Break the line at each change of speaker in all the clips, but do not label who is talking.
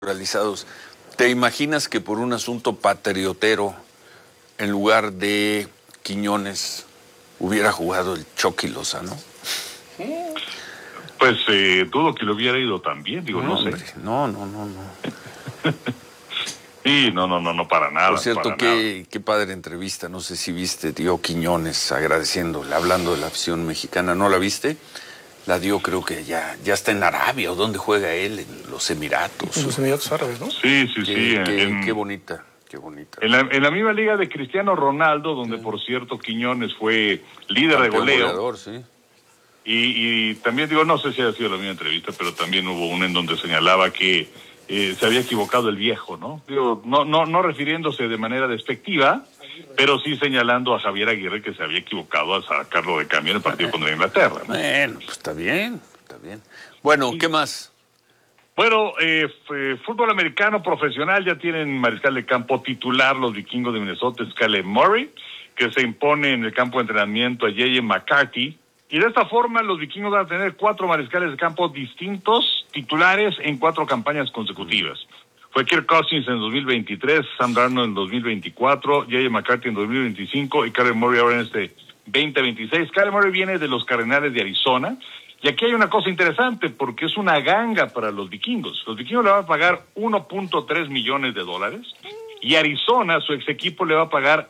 realizados. ¿Te imaginas que por un asunto patriotero, en lugar de Quiñones, hubiera jugado el Chucky Lozano?
Pues dudo que lo hubiera ido también, digo, no
hombre,
sé.
No.
Sí, no, para nada.
Por cierto, qué padre entrevista, no sé si viste, dio Quiñones agradeciéndole, hablando de la afición mexicana, ¿no la viste? La dio, creo que ya está en Arabia, o ¿dónde juega él? En los Emiratos.
En los Emiratos Árabes, ¿no?
Sí.
Qué bonita.
En la misma liga de Cristiano Ronaldo, donde por cierto Quiñones fue líder de goleo.
Goleador, sí.
Y también digo, no sé si ha sido la misma entrevista, pero también hubo una en donde señalaba que se había equivocado el viejo, ¿no? Digo, no refiriéndose de manera despectiva, pero sí señalando a Javier Aguirre que se había equivocado al sacarlo de cambio en el partido contra Inglaterra, ¿no?
Bueno, pues está bien. Bueno, ¿qué más?
Bueno, fútbol americano profesional, ya tienen mariscal de campo titular los vikingos de Minnesota, Kyler Murray, que se impone en el campo de entrenamiento a J.J. McCarthy. Y de esta forma los vikingos van a tener 4 mariscales de campo distintos, titulares en 4 campañas consecutivas. Fue Kirk Cousins en 2023, Sam Darnold en 2024, J.J. McCarthy en 2025 y Kyler Murray ahora en este 2026. Kyler Murray viene de los Cardenales de Arizona. Y aquí hay una cosa interesante, porque es una ganga para los vikingos. Los vikingos le van a pagar $1.3 millones y Arizona, su ex equipo, le va a pagar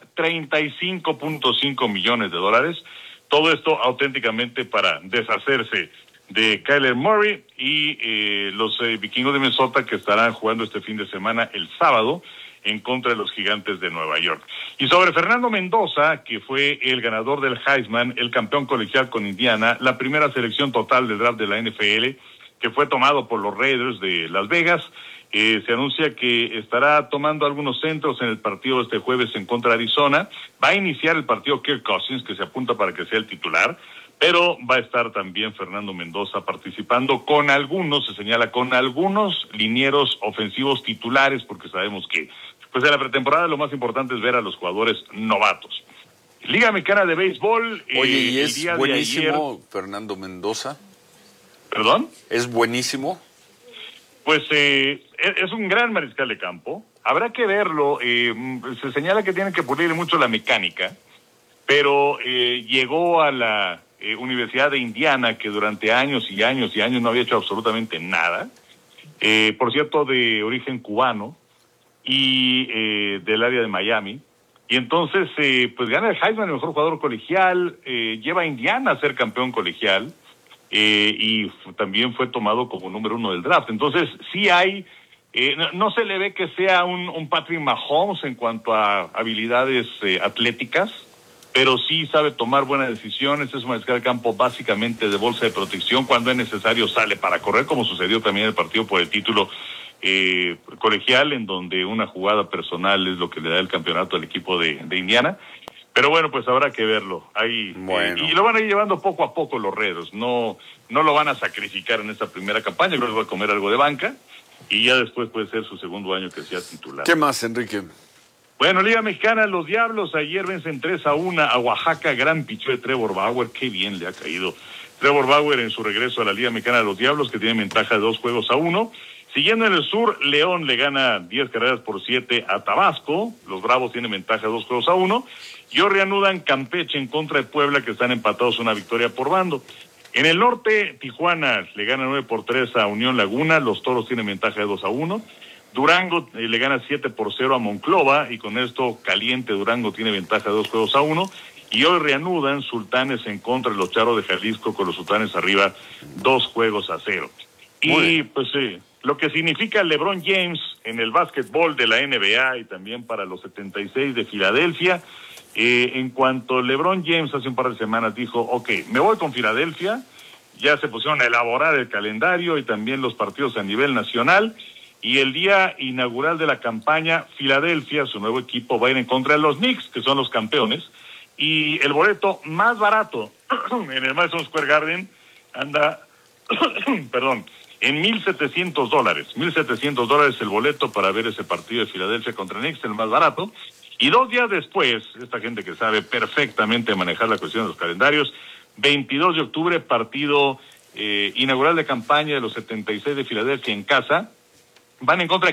$35.5 millones. Todo esto auténticamente para deshacerse de Kyler Murray y los vikingos de Minnesota, que estarán jugando este fin de semana el sábado en contra de los Gigantes de Nueva York. Y sobre Fernando Mendoza, que fue el ganador del Heisman, el campeón colegial con Indiana, la primera selección total del draft de la NFL, que fue tomado por los Raiders de Las Vegas, se anuncia que estará tomando algunos centros en el partido este jueves en contra de Arizona. Va a iniciar el partido Kirk Cousins, que se apunta para que sea el titular, pero va a estar también Fernando Mendoza participando con algunos, se señala, con algunos linieros ofensivos titulares, porque sabemos que pues en la pretemporada lo más importante es ver a los jugadores novatos. Liga Mexicana de Béisbol.
Oye, y es buenísimo Fernando Mendoza.
¿Perdón?
¿Es buenísimo?
Pues es un gran mariscal de campo. Habrá que verlo. Se señala que tiene que pulir mucho la mecánica, pero llegó a la Universidad de Indiana, que durante años y años no había hecho absolutamente nada. Por cierto, de origen cubano y del área de Miami. Y entonces, pues gana el Heisman, el mejor jugador colegial, lleva a Indiana a ser campeón colegial, y también fue tomado como número 1 del draft. Entonces, sí hay, no se le ve que sea un Patrick Mahomes en cuanto a habilidades atléticas, pero sí sabe tomar buenas decisiones. Es un mariscal de campo básicamente de bolsa de protección. Cuando es necesario sale para correr, como sucedió también en el partido por el título colegial, en donde una jugada personal es lo que le da el campeonato al equipo de Indiana. Pero bueno, pues habrá que verlo. Ahí,
bueno.
Y lo van a ir llevando poco a poco los Raiders. No lo van a sacrificar en esta primera campaña. Creo que va a comer algo de banca y ya después puede ser su segundo año que sea titular.
¿Qué más, Enrique?
Bueno, Liga Mexicana, los Diablos ayer vencen 3-1 a Oaxaca. Gran picheo de Trevor Bauer. Qué bien le ha caído Trevor Bauer en su regreso a la Liga Mexicana de los Diablos, que tiene ventaja de 2-1. Siguiendo en el sur, León le gana 10-7 a Tabasco. Los Bravos tienen ventaja de 2-1. Y hoy reanudan Campeche en contra de Puebla, que están empatados una victoria por bando. En el norte, Tijuana le gana 9-3 a Unión Laguna. Los Toros tienen ventaja de 2-1. Durango le gana 7-0 a Monclova, y con esto caliente Durango tiene ventaja de 2-1. Y hoy reanudan Sultanes en contra de los Charros de Jalisco, con los Sultanes arriba 2-0. Y pues lo que significa LeBron James en el básquetbol de la NBA y también para los 76 de Filadelfia. En cuanto LeBron James hace un par de semanas dijo, ok, me voy con Filadelfia, ya se pusieron a elaborar el calendario y también los partidos a nivel nacional, y el día inaugural de la campaña, Filadelfia, su nuevo equipo, va a ir en contra de los Knicks, que son los campeones, y el boleto más barato en el Madison Square Garden anda, perdón, en $1,700. $1,700 el boleto para ver ese partido de Filadelfia contra Knicks, el más barato. Y 2 días después, esta gente que sabe perfectamente manejar la cuestión de los calendarios, 22 de octubre, partido inaugural de campaña de los 76 de Filadelfia en casa, van en contra